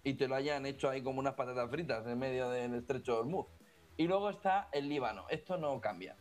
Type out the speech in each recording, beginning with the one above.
y te lo hayan hecho ahí como unas patatas fritas en medio del estrecho de Hormuz. Y luego está el Líbano. Esto no cambia.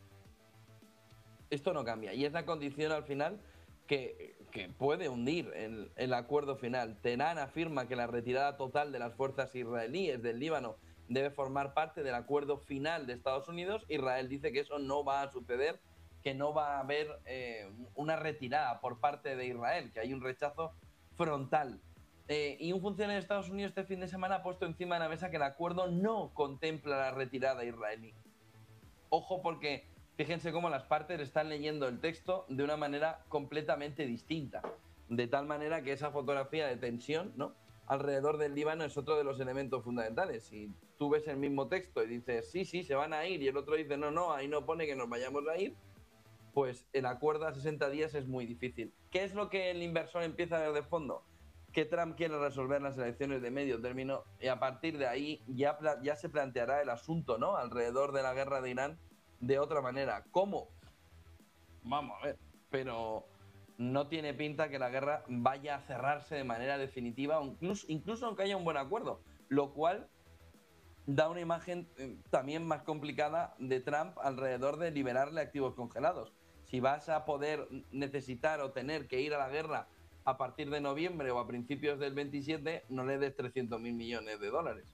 Esto no cambia. Y es la condición al final que puede hundir el acuerdo final. Teherán afirma que la retirada total de las fuerzas israelíes del Líbano debe formar parte del acuerdo final de Estados Unidos. Israel dice que eso no va a suceder, que no va a haber una retirada por parte de Israel, que hay un rechazo frontal. Y un funcionario de Estados Unidos este fin de semana ha puesto encima de la mesa que el acuerdo no contempla la retirada israelí. Ojo, porque fíjense cómo las partes están leyendo el texto de una manera completamente distinta. De tal manera que esa fotografía de tensión, ¿no?, alrededor del Líbano es otro de los elementos fundamentales. Si tú ves el mismo texto y dices, sí, sí, se van a ir, y el otro dice, no, no, ahí no pone que nos vayamos a ir, pues el acuerdo a 60 días es muy difícil. ¿Qué es lo que el inversor empieza a ver de fondo? Que Trump quiere resolver las elecciones de medio término y a partir de ahí ya se planteará el asunto, ¿no?, alrededor de la guerra de Irán de otra manera. ¿Cómo? Vamos a ver, pero no tiene pinta que la guerra vaya a cerrarse de manera definitiva, incluso aunque haya un buen acuerdo, lo cual da una imagen también más complicada de Trump alrededor de liberarle activos congelados. Si vas a poder necesitar o tener que ir a la guerra a partir de noviembre o a principios del 27, no le des 300.000 millones de dólares,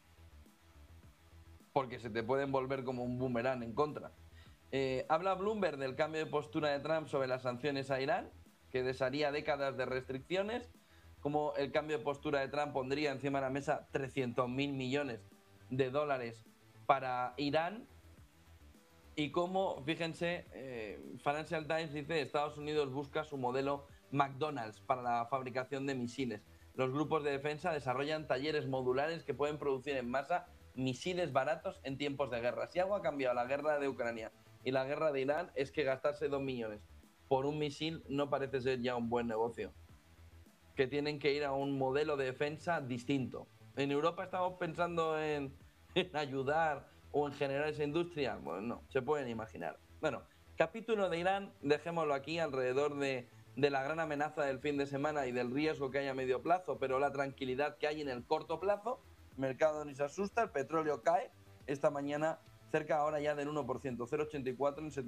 porque se te pueden volver como un boomerang en contra. Habla Bloomberg del cambio de postura de Trump sobre las sanciones a Irán, que desharía décadas de restricciones, como el cambio de postura de Trump pondría encima de la mesa 300.000 millones de dólares para Irán, y como, fíjense, Financial Times dice, Estados Unidos busca su modelo McDonald's para la fabricación de misiles. Los grupos de defensa desarrollan talleres modulares que pueden producir en masa misiles baratos en tiempos de guerra. Si algo ha cambiado la guerra de Ucrania y la guerra de Irán es que gastarse 2 millones por un misil no parece ser ya un buen negocio. Que tienen que ir a un modelo de defensa distinto. En Europa estamos pensando en ayudar o en generar esa industria. Bueno, no, se pueden imaginar. Bueno, capítulo de Irán, dejémoslo aquí alrededor de la gran amenaza del fin de semana y del riesgo que hay a medio plazo, pero la tranquilidad que hay en el corto plazo. El mercado ni se asusta, el petróleo cae esta mañana cerca ahora ya del 1%, 0,84 en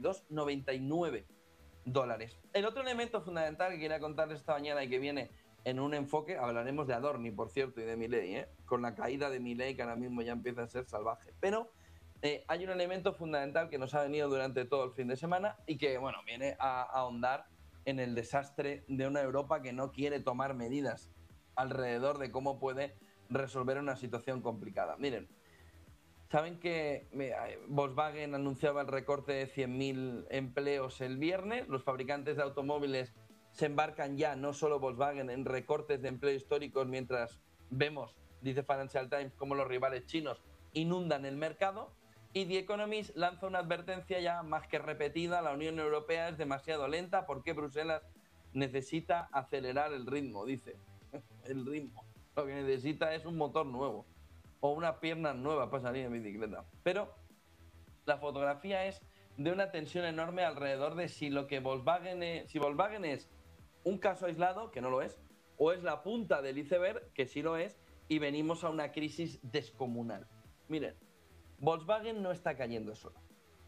72,99 dólares. El otro elemento fundamental que quería contarles esta mañana y que viene en un enfoque, hablaremos de Adorni, por cierto, y de Milei, con la caída de Milei, que ahora mismo ya empieza a ser salvaje. Pero hay un elemento fundamental que nos ha venido durante todo el fin de semana y que, bueno, viene a ahondar en el desastre de una Europa que no quiere tomar medidas alrededor de cómo puede resolver una situación complicada. Miren, saben que Volkswagen anunciaba el recorte de 100.000 empleos el viernes. Los fabricantes de automóviles se embarcan ya, no solo Volkswagen, en recortes de empleo históricos, mientras vemos, dice Financial Times, cómo los rivales chinos inundan el mercado. Y The Economist lanza una advertencia ya más que repetida: la Unión Europea es demasiado lenta porque Bruselas necesita acelerar el ritmo, dice. El ritmo. Lo que necesita es un motor nuevo o una pierna nueva para salir en bicicleta. Pero la fotografía es de una tensión enorme alrededor de si lo que Volkswagen es un caso aislado, que no lo es, o es la punta del iceberg, que sí lo es, y venimos a una crisis descomunal. Miren, Volkswagen no está cayendo solo.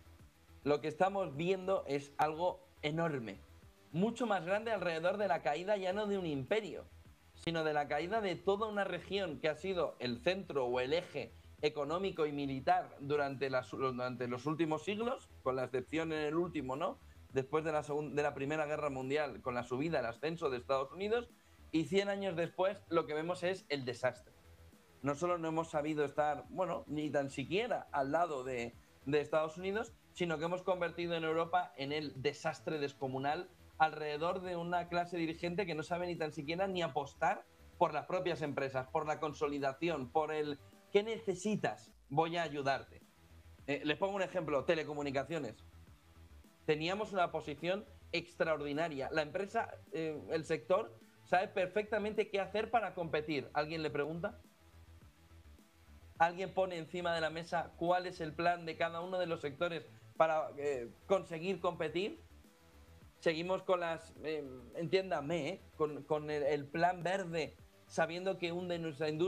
Lo que estamos viendo es algo enorme, mucho más grande alrededor de la caída ya no de un imperio, sino de la caída de toda una región que ha sido el centro o el eje económico y militar durante los últimos siglos, con la excepción en el último, ¿no?, después de la Primera Guerra Mundial, con la subida, el ascenso de Estados Unidos, y 100 años después lo que vemos es el desastre. No solo no hemos sabido estar, bueno, ni tan siquiera al lado de Estados Unidos, sino que hemos convertido en Europa en el desastre descomunal alrededor de una clase dirigente que no sabe ni tan siquiera ni apostar por las propias empresas, por la consolidación, por el ¿qué necesitas? Voy a ayudarte. Les pongo un ejemplo: telecomunicaciones. Teníamos una posición extraordinaria. La empresa, el sector, sabe perfectamente qué hacer para competir. ¿Alguien le pregunta? ¿Alguien pone encima de la mesa cuál es el plan de cada uno de los sectores para conseguir competir? Seguimos con las, entiéndame, con el plan verde, sabiendo que hunde nuestra industria.